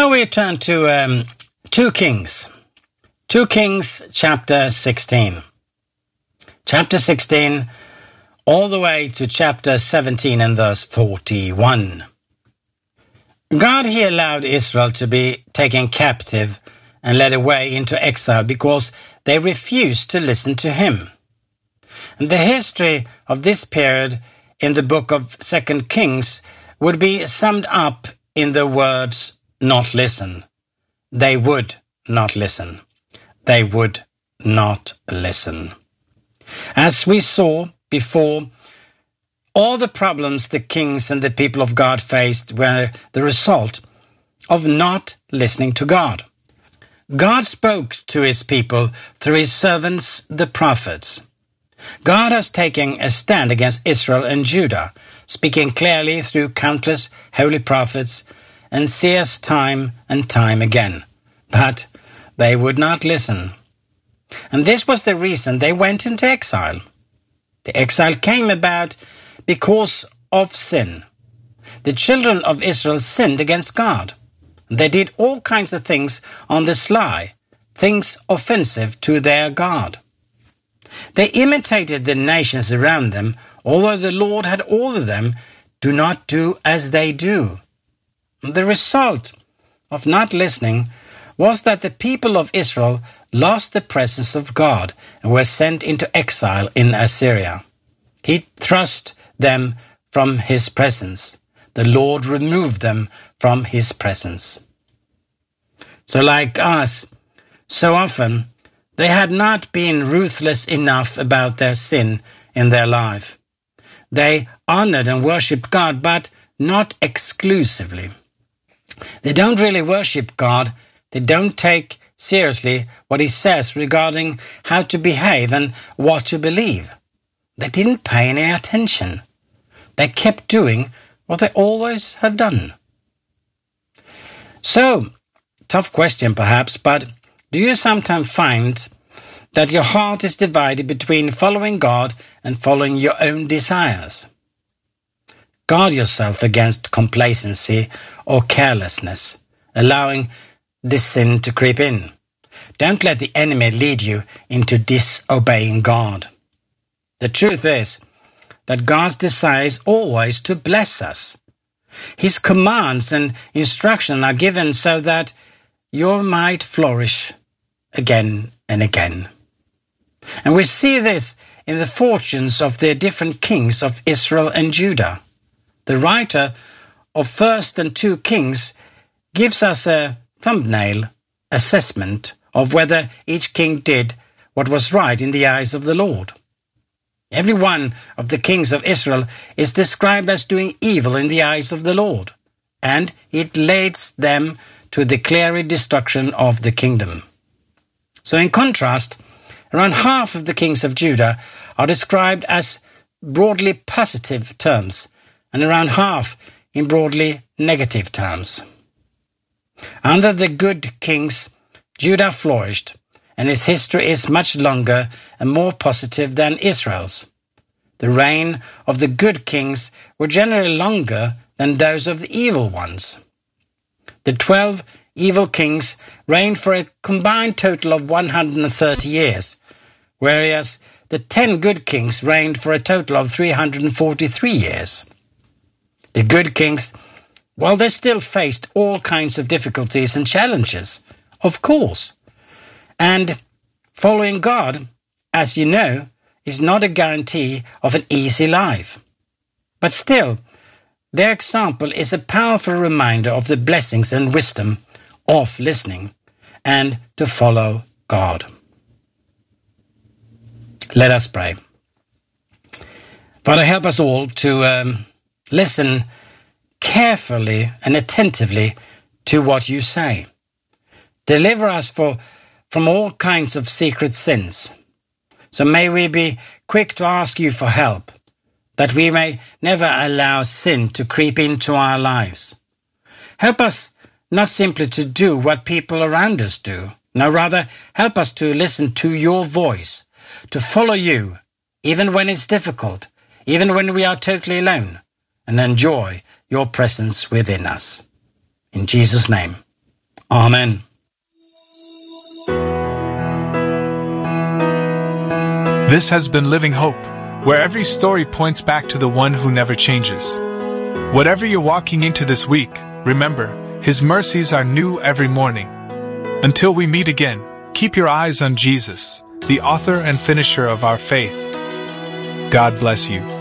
Now we turn to 2 Kings. 2 Kings chapter 16. Chapter 16 all the way to chapter 17 and verse 41. God, he allowed Israel to be taken captive and led away into exile because they refused to listen to him. And the history of this period in the book of 2 Kings would be summed up in the words, not listen. They would not listen. They would not listen. As we saw before, all the problems the kings and the people of God faced were the result of not listening to God. God spoke to his people through his servants, the prophets. God has taken a stand against Israel and Judah, speaking clearly through countless holy prophets and seers time and time again. But they would not listen. And this was the reason they went into exile. The exile came about because of sin. The children of Israel sinned against God. They did all kinds of things on the sly, things offensive to their God. They imitated the nations around them, although the Lord had ordered them, do not do as they do. The result of not listening was that the people of Israel lost the presence of God and were sent into exile in Assyria. He thrust them from his presence. The Lord removed them from his presence. So like us, so often they had not been ruthless enough about their sin in their life. They honored and worshipped God, but not exclusively. They don't really worship God. They don't take seriously what he says regarding how to behave and what to believe. They didn't pay any attention. They kept doing what they always have done. So, tough question perhaps, but do you sometimes find that your heart is divided between following God and following your own desires? Guard yourself against complacency or carelessness, allowing this sin to creep in. Don't let the enemy lead you into disobeying God. The truth is that God's desire is always to bless us. His commands and instructions are given so that you might flourish again and again. And we see this in the fortunes of the different kings of Israel and Judah. The writer of 1st and 2 Kings gives us a thumbnail assessment of whether each king did what was right in the eyes of the Lord. Every one of the kings of Israel is described as doing evil in the eyes of the Lord, and it leads them to the clear destruction of the kingdom. So in contrast, around half of the kings of Judah are described as broadly positive terms, and around half in broadly negative terms. Under the good kings, Judah flourished, and its history is much longer and more positive than Israel's. The reign of the good kings were generally longer than those of the evil ones. The 12 evil kings reigned for a combined total of 130 years, whereas the 10 good kings reigned for a total of 343 years. The good kings, while they still faced all kinds of difficulties and challenges, of course. And following God, as you know, is not a guarantee of an easy life. But still, their example is a powerful reminder of the blessings and wisdom of listening and to follow God. Let us pray. Father, help us all to listen carefully and attentively to what you say. Deliver us from all kinds of secret sins. So may we be quick to ask you for help, that we may never allow sin to creep into our lives. Help us not simply to do what people around us do. No, rather, help us to listen to your voice, to follow you, even when it's difficult, even when we are totally alone, and enjoy your presence within us. In Jesus' name, Amen. This has been Living Hope, where every story points back to the one who never changes. Whatever you're walking into this week, remember, His mercies are new every morning. Until we meet again, keep your eyes on Jesus, the author and finisher of our faith. God bless you.